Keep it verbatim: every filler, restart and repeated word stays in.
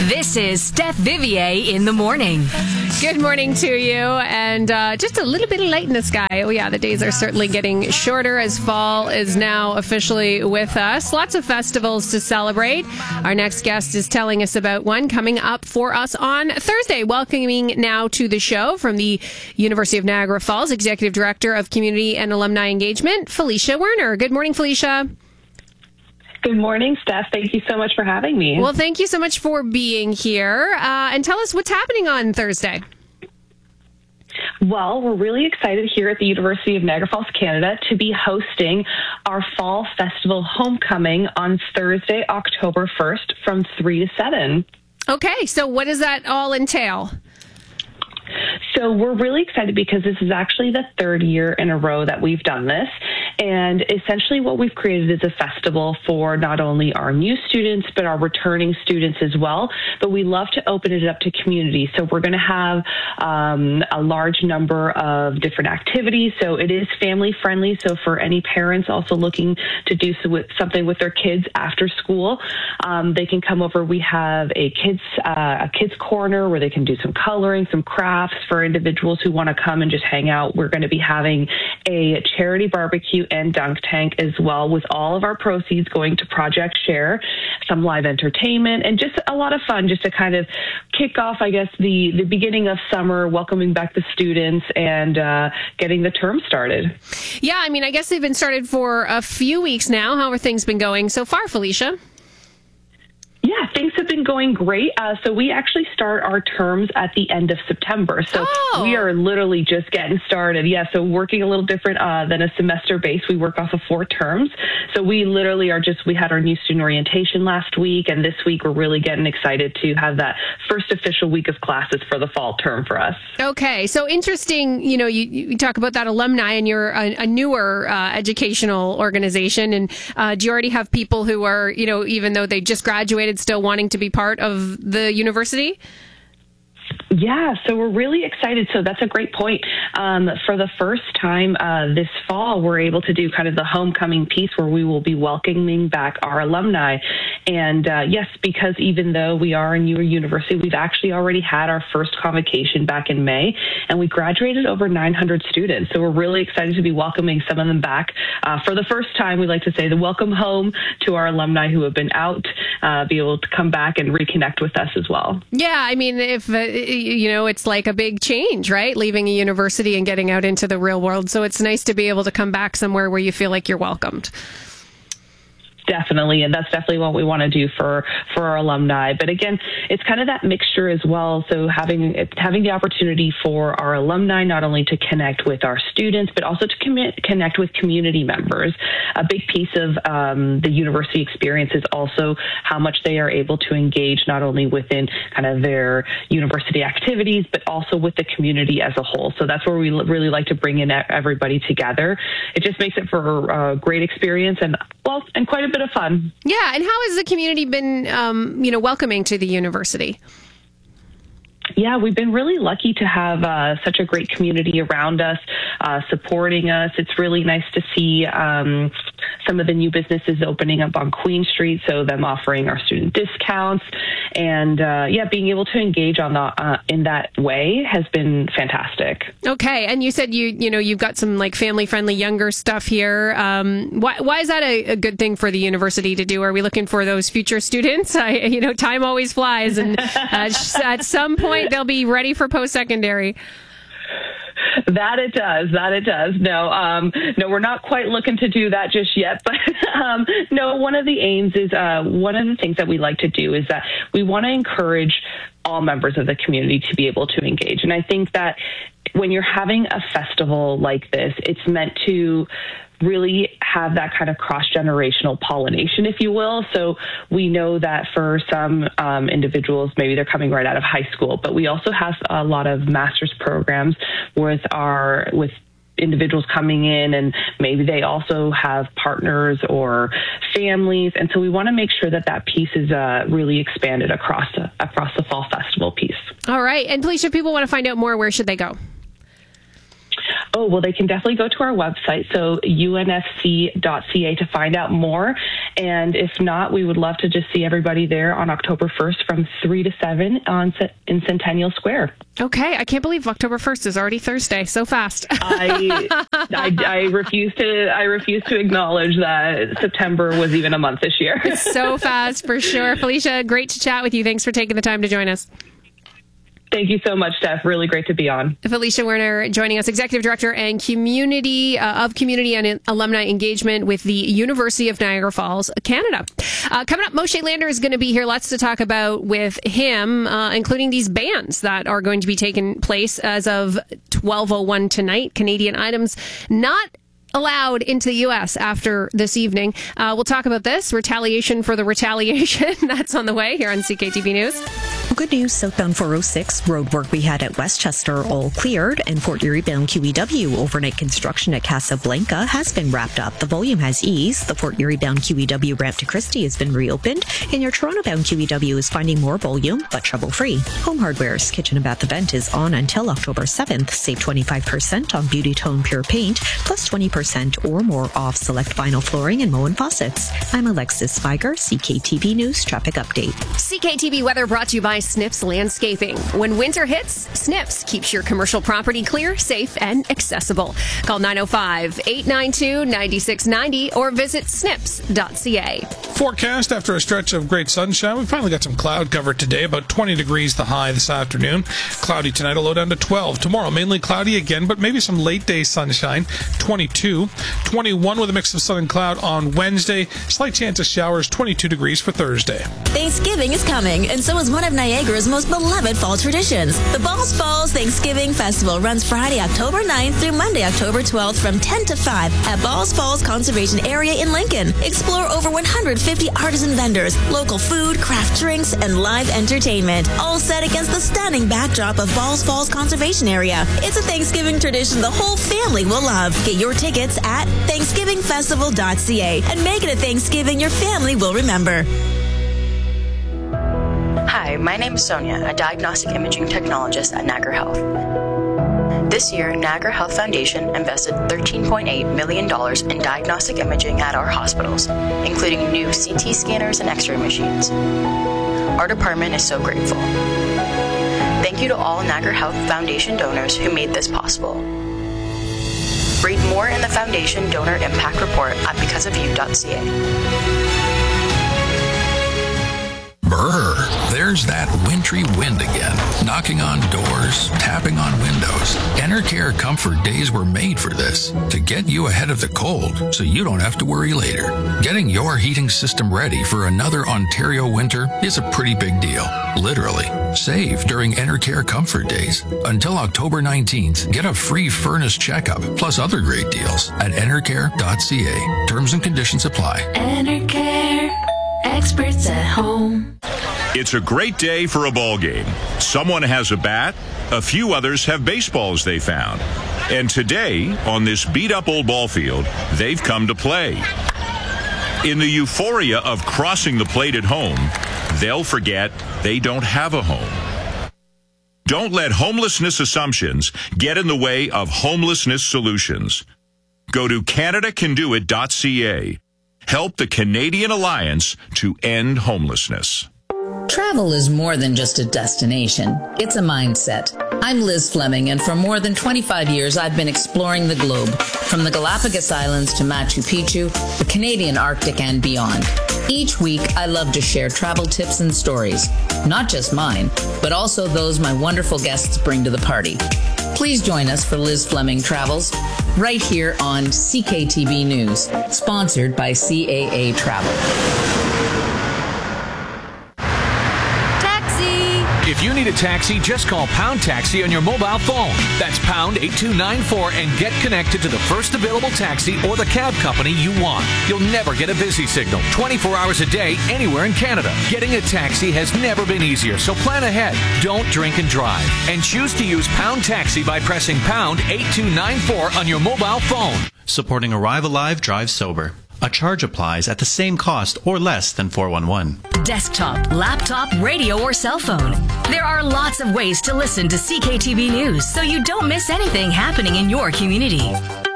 This is Steph Vivier in the morning. Good morning to you, and uh, just a little bit of light in the sky. Oh yeah, the days are certainly getting shorter as fall is now officially with us. Lots of festivals to celebrate. Our next guest is telling us about one coming up for us on Thursday. Welcoming now to the show from the University of Niagara Falls, Executive Director of Community and Alumni Engagement, Felicia Werner. Good morning, Felicia. Good morning, Steph. Thank you so much for having me. Well, thank you so much for being here. Uh, and tell us what's happening on Thursday. Well, we're really excited here at the University of Niagara Falls, Canada, to be hosting our Fall Festival Homecoming on Thursday, October first from three to seven. Okay, so what does that all entail? So we're really excited because this is actually the third year in a row that we've done this. And essentially what we've created is a festival for not only our new students, but our returning students as well. But we love to open it up to community. So we're going to have um, a large number of different activities. So it is family friendly. So for any parents also looking to do so with something with their kids after school, um, they can come over. We have a kids, uh, a kids corner where they can do some coloring, some crafts for individuals who want to come and just hang out. We're going to be having a charity barbecue and dunk tank as well, with all of our proceeds going to Project Share, some live entertainment, and just a lot of fun just to kind of kick off, I guess, the, the beginning of summer, welcoming back the students and uh, getting the term started. Yeah, I mean, I guess they've been started for a few weeks now. How have things been going so far, Felicia? Yeah, things have been going great. Uh, so we actually start our terms at the end of September. So oh. we are literally just getting started. Yeah, so working a little different uh, than a semester base. We work off of four terms. So we literally are just, we had our new student orientation last week, and this week we're really getting excited to have that first official week of classes for the fall term for us. Okay, so interesting, you know, you, you talk about that alumni, and you're a, a newer uh, educational organization. And uh, do you already have people who are, you know, even though they just graduated, still wanting to be part of the university? Yeah, so we're really excited. So that's a great point. Um, for the first time uh, this fall, we're able to do kind of the homecoming piece where we will be welcoming back our alumni. And uh, yes, because even though we are a newer university, we've actually already had our first convocation back in May, and we graduated over nine hundred students. So we're really excited to be welcoming some of them back uh, for the first time. We like to say the welcome home to our alumni who have been out, uh, be able to come back and reconnect with us as well. Yeah, I mean, if uh, you know, it's like a big change, right? Leaving a university and getting out into the real world. So it's nice to be able to come back somewhere where you feel like you're welcomed. Definitely, and that's definitely what we want to do for, for our alumni. But again, it's kind of that mixture as well. So having having the opportunity for our alumni not only to connect with our students, but also to commit, connect with community members. A big piece of um, the university experience is also how much they are able to engage not only within kind of their university activities, but also with the community as a whole. So that's where we really like to bring in everybody together. It just makes it for a great experience and, well, and quite a bit of fun. Yeah, and how has the community been, um, you know, welcoming to the university? Yeah, we've been really lucky to have uh, such a great community around us, uh, supporting us. It's really nice to see um, some of the new businesses opening up on Queen Street, so them offering our student discounts. And uh, yeah, being able to engage on the uh, in that way has been fantastic. Okay, and you said you you know you've got some like family friendly younger stuff here. Um, why why is that a, a good thing for the university to do? Are we looking for those future students? I, you know, time always flies, and uh, at some point they'll be ready for post-secondary. That it does. That it does. No, um, no, we're not quite looking to do that just yet. But um, no, one of the aims is uh, one of the things that we like to do is that we want to encourage all members of the community to be able to engage. And I think that when you're having a festival like this, it's meant to really have that kind of cross-generational pollination, if you will. So we know that for some um, individuals, maybe they're coming right out of high school, but we also have a lot of master's programs with our, with individuals coming in, and maybe they also have partners or families. And so we want to make sure that that piece is uh, really expanded across, uh, across the Fall Festival piece. All right. And Felicia, if people want to find out more, where should they go? Oh, well, they can definitely go to our website, so U N F C dot C A, to find out more. And if not, we would love to just see everybody there on October first from three to seven on in Centennial Square. Okay, I can't believe October first is already Thursday. So fast. I, I I refuse to I refuse to acknowledge that September was even a month this year. It's so fast, for sure. Felicia, great to chat with you. Thanks for taking the time to join us. Thank you so much, Steph. Really great to be on. Felicia Werner joining us, Executive Director and Community uh, of Community and Alumni Engagement with the University of Niagara Falls, Canada. Uh, coming up, Moshe Lander is going to be here. Lots to talk about with him, uh, including these bans that are going to be taking place as of twelve oh one tonight. Canadian items not allowed into the U S after this evening. Uh, we'll talk about this. Retaliation for the retaliation. That's on the way here on C K T V News. Good news, southbound four oh six, road work we had at Westchester all cleared, and Fort Erie bound Q E W overnight construction at Casablanca has been wrapped up. The volume has eased. The Fort Erie bound Q E W ramp to Christie has been reopened, and your Toronto bound Q E W is finding more volume, but trouble-free. Home Hardware's kitchen and bath event is on until October seventh. Save twenty-five percent on Beauty Tone Pure Paint, plus twenty percent or more off select vinyl flooring and Moen faucets. I'm Alexis Spiger, C K T V News Traffic Update. C K T V weather brought to you by Snips Landscaping. When winter hits, Snips keeps your commercial property clear, safe, and accessible. Call nine oh five, eight nine two, nine six nine oh or visit snips dot c a. Forecast after a stretch of great sunshine. We finally got some cloud cover today, about twenty degrees the high this afternoon. Cloudy tonight, a low down to twelve. Tomorrow, mainly cloudy again, but maybe some late day sunshine. twenty-two. twenty-one with a mix of sun and cloud on Wednesday. Slight chance of showers, twenty-two degrees for Thursday. Thanksgiving is coming, and so is one of Niagara's most beloved fall traditions. The Balls Falls Thanksgiving Festival runs Friday, October ninth through Monday, October twelfth from ten to five at Balls Falls Conservation Area in Lincoln. Explore over one hundred fifty artisan vendors, local food, craft drinks, and live entertainment, all set against the stunning backdrop of Balls Falls Conservation Area. It's a Thanksgiving tradition the whole family will love. Get your tickets at thanksgiving festival dot c a and make it a Thanksgiving your family will remember. Hi, my name is Sonia, a diagnostic imaging technologist at Niagara Health. This year, Niagara Health Foundation invested thirteen point eight million dollars in diagnostic imaging at our hospitals, including new C T scanners and X-ray machines. Our department is so grateful. Thank you to all Niagara Health Foundation donors who made this possible. Read more in the Foundation Donor Impact Report at because of you dot c a. Brr, there's that wintry wind again, knocking on doors, tapping on windows. Enercare Comfort Days were made for this, to get you ahead of the cold so you don't have to worry later. Getting your heating system ready for another Ontario winter is a pretty big deal, literally. Save during Enercare Comfort Days. Until October nineteenth, get a free furnace checkup, plus other great deals at enercare dot c a. Terms and conditions apply. Enercare, experts at home. It's a great day for a ball game. Someone has a bat, a few others have baseballs they found. And today, on this beat-up old ball field, they've come to play. In the euphoria of crossing the plate at home, they'll forget they don't have a home. Don't let homelessness assumptions get in the way of homelessness solutions. Go to canada can do it dot c a. Help the Canadian Alliance to end homelessness. Travel is more than just a destination. It's a mindset. I'm Liz Fleming, and for more than twenty-five years, I've been exploring the globe, from the Galapagos Islands to Machu Picchu, the Canadian Arctic, and beyond. Each week, I love to share travel tips and stories, not just mine, but also those my wonderful guests bring to the party. Please join us for Liz Fleming Travels, right here on C K T V News, sponsored by C A A Travel. If you need a taxi, just call Pound Taxi on your mobile phone. That's pound eight two nine four and get connected to the first available taxi or the cab company you want. You'll never get a busy signal twenty-four hours a day anywhere in Canada. Getting a taxi has never been easier, so plan ahead. Don't drink and drive. And choose to use Pound Taxi by pressing pound eight two nine four on your mobile phone. Supporting Arrive Alive, Drive Sober. A charge applies at the same cost or less than four one one. Desktop, laptop, radio, or cell phone. There are lots of ways to listen to C K T B News so you don't miss anything happening in your community.